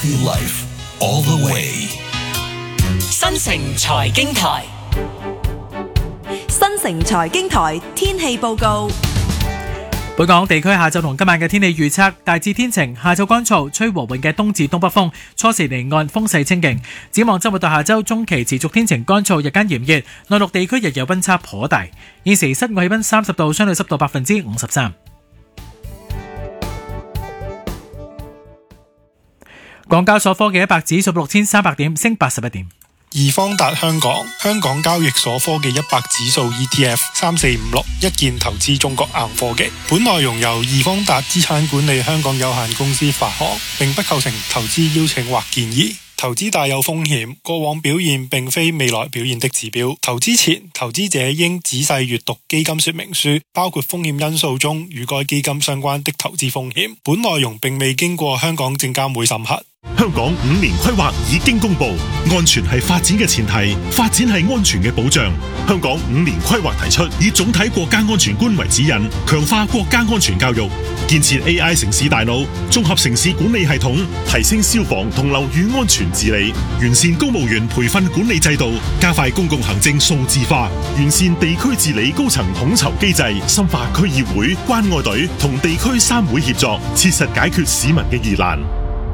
Healthy life all the way。 新城財經台， 新城財經台天氣報告。 本港地區下晝同今晚嘅天氣預測大致天晴，下晝乾燥，吹和緩嘅東至東北風，初時離岸風勢清勁。展望周末到下週中期持續天晴乾燥，日間炎熱，內陸地區日夜溫差頗大。現時室外氣溫30度，相對濕度53%。港交所科技100指數6300點，升81點。 易方達香港交易所科技100指數 ETF 3456一鍵投資中國硬科技。本內容由易方達資產管理香港有限公司發行，並不構成投資邀請或建議。投資大有風險，過往表現並非未來表現的指標。投資前，投資者應仔細閱讀基金說明書，包括風險因素中與該基金相關的投資風險。本內容並未經過香港證監會審核。 香港5年規劃已經公布，安全係發展嘅前提，發展係安全嘅保障。香港5年規劃提出，以總體國家安全觀為指引，強化國家安全教育，建設 AI 城市大腦，綜合城市管理系統，提升消防同樓宇安全治理，完善公務員培訓管理制度，加快公共行政數字化，完善地區治理高層統籌機制，深化區議會、關愛隊同地區3會協作，切實解決市民嘅疑難。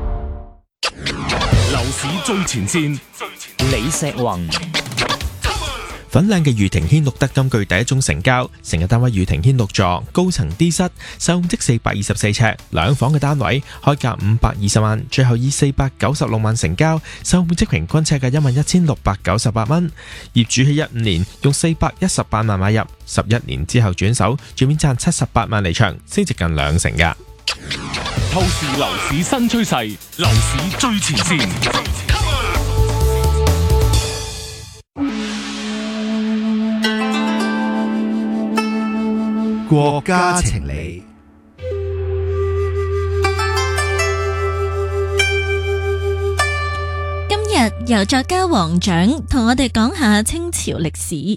樓市最前線，李石宏。 粉嶺嘅御庭軒錄得今個月第一宗成交，成日單位御庭軒6座，高層 D 室，實用積424尺，2房嘅單位，開價520萬，最後以496萬成交，實用面積平均尺價11698蚊。業主喺15年用418萬買入，11年之後轉手，最面賺78萬離場，升值近2成㗎。 透視樓市新趨勢，樓市最前線。 國家情理。 今日由作家黃獎同我哋講下清朝歷史。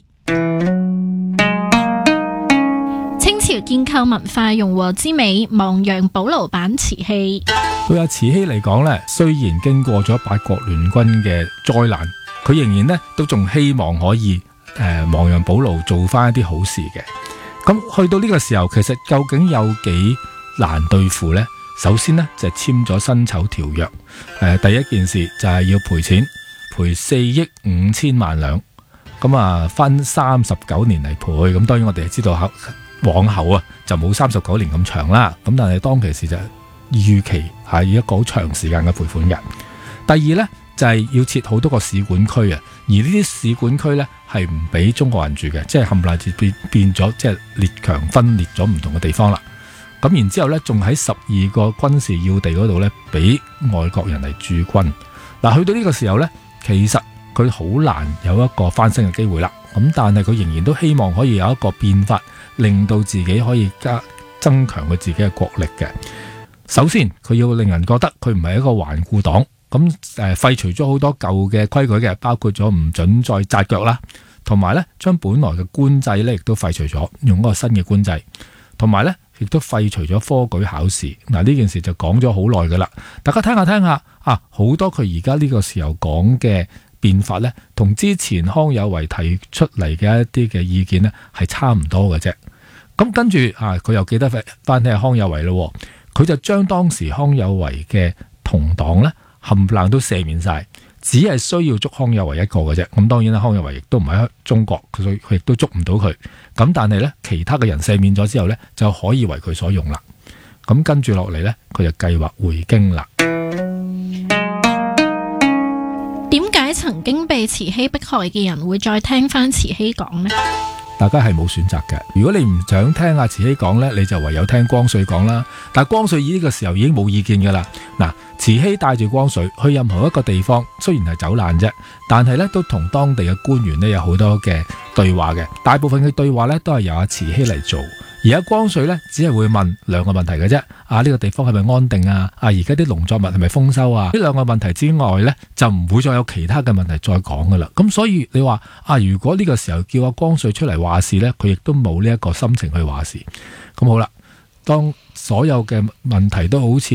清朝建構文化融和之美，亡羊補牢版慈禧。 對阿慈禧嚟講呢，雖然經過咗八國聯軍嘅災難，佢仍然呢都仲希望可以亡羊補牢，做翻一啲好事嘅。咁去到呢個時候，其實究竟有幾難對付呢？首先呢，就簽咗辛丑條約，第一件事就係要賠錢，賠4億5千萬兩，咁啊分39年嚟賠。咁當然我哋知道往後啊就冇39年咁長啦，咁但係當其時就預期係一個好長時間嘅賠款嘅。第二呢，就係要設好多個使館區啊，而呢啲使館區呢，係唔俾中國人住嘅，即係冚唪唥變咗，即係列強分裂咗唔同嘅地方啦。咁然之後呢，仲喺12個軍事要地嗰度呢，俾外國人嚟駐軍。嗱，去到呢個時候呢，其實佢好難有一個翻身嘅機會啦。咁但係佢仍然都希望可以有一個變法，令到自己可以增強佢自己嘅國力嘅。首先，佢要令人覺得佢唔係一個頑固黨。咁廢除咗好多舊嘅規矩嘅，包括咗唔准再紮腳啦，同埋咧將本來嘅官制咧亦都廢除咗，用一個新嘅官制，同埋咧亦都廢除咗科舉考試。嗱，呢件事就講咗好耐噶啦，大家聽下啊，好多佢而家呢個時候講嘅變法咧，同之前康有為提出嚟嘅一啲嘅意見咧係差唔多嘅啫。咁跟住佢又記得翻起康有為咯，佢就將當時康有為嘅同黨咧，冚唪唥都赦免晒，只係需要捉康有為一個嘅啫。咁當然啦，康有為亦都唔喺中國，所以佢亦都捉唔到佢。咁但係咧，其他嘅人赦免咗之後咧，就可以為佢所用啦。咁跟住落嚟咧，佢就計劃回京啦。 點解曾經被慈禧迫害嘅人會再聽翻慈禧講呢？ 大家係冇選擇嘅。如果你唔想聽阿慈禧講呢，你就唯有聽光緒講啦。但係光緒呢個時候已經冇意見噶啦。嗱，慈禧帶住光緒去任何一個地方，雖然係走難啫，但係呢都同當地嘅官員呢有好多嘅對話嘅。大部分嘅對話呢都係由阿慈禧嚟做。而家光緒呢，只係會問兩個問題嘅啫。呢個地方係咪安定啊？而家啲農作物係咪豐收啊？呢兩個問題之外呢，就唔會再有其他嘅問題再講噶啦。咁所以你話如果呢個時候叫阿光緒出嚟話事呢，佢亦都冇呢一個心情去話事。咁好啦，當所有嘅問題都好似